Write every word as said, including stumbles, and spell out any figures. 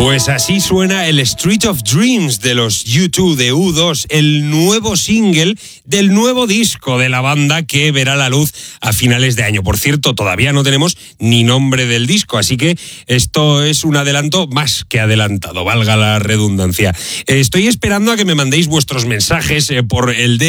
Pues así suena el Street of Dreams de los U dos, de U dos, el nuevo single del nuevo disco de la banda que verá la luz a finales de año. Por cierto, todavía no tenemos ni nombre del disco, así que esto es un adelanto más que adelantado, valga la redundancia. Estoy esperando a que me mandéis vuestros mensajes por el D